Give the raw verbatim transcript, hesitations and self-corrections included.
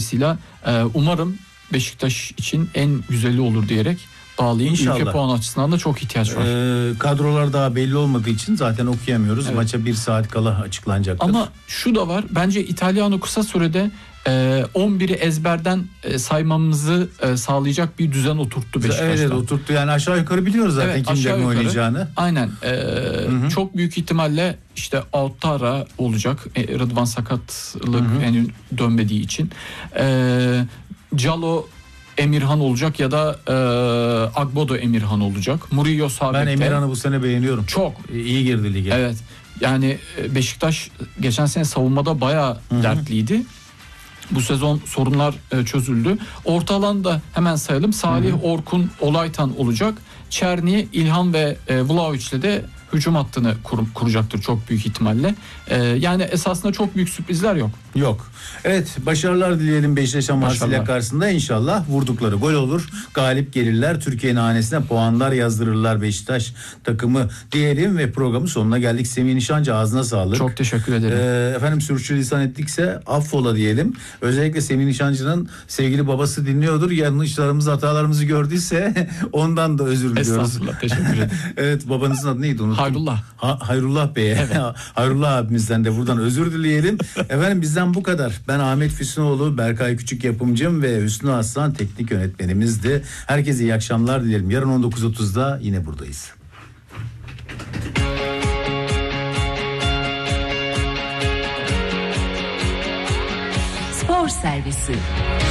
Dolayısıyla e, umarım Beşiktaş için en güzeli olur diyerek bağlayayım. İnşallah. Ülke puan açısından da çok ihtiyaç var. Ee, kadrolar daha belli olmadığı için zaten okuyamıyoruz. Evet. Maça bir saat kala açıklanacaktır. Ama şu da var. Bence İtalyanı kısa sürede e, on biri ezberden e, saymamızı e, sağlayacak bir düzen oturttu Beşiktaş'ta. Evet, oturttu. Yani aşağı yukarı biliyoruz zaten evet, kimlerin oynayacağını. Aynen. E, çok büyük ihtimalle işte Ouattara olacak. E, Rıdvan sakatlık henüz dönmediği için. E, Calo Emirhan olacak ya da e, Agbodo Emirhan olacak. Murillo sağ Ben bekte. Emirhan'ı bu sene beğeniyorum. Çok. iyi girdi lige. Evet. Yani Beşiktaş geçen sene savunmada bayağı Hı-hı. dertliydi. Bu sezon sorunlar e, çözüldü. Orta alanda hemen sayalım. Salih, Hı-hı. Orkun, Olaytan olacak. Çerni, İlhan ve e, Vlahovic'le de hücum hattını kur, kuracaktır çok büyük ihtimalle. Ee, yani esasında çok büyük sürprizler yok. Yok. Evet, başarılar dileyelim Beşiktaş'a Marsilya karşısında. İnşallah vurdukları gol olur. Galip gelirler. Türkiye'nin hanesine puanlar yazdırırlar Beşiktaş takımı diyelim ve programın sonuna geldik. Semih Nişancı, ağzına sağlık. Çok teşekkür ederim. Ee, efendim sürçülisan ettikse affola diyelim. Özellikle Semih Nişancı'nın sevgili babası dinliyordur. Yanlışlarımızı, hatalarımızı gördüyse ondan da özür diliyoruz. Estağfurullah, teşekkür ederim. Evet, babanızın adı neydi? Unuttum. Hayrullah. Ha, Hayrullah Bey'e. Evet. Hayrullah abimizden de buradan özür dileyelim. Efendim bizden bu kadar. Ben Ahmet Füsunoğlu, Berkay Küçük yapımcım ve Hüsnü Aslan teknik yönetmenimizdi. Herkese iyi akşamlar dilerim. Yarın on dokuz otuzda yine buradayız. Spor Servisi.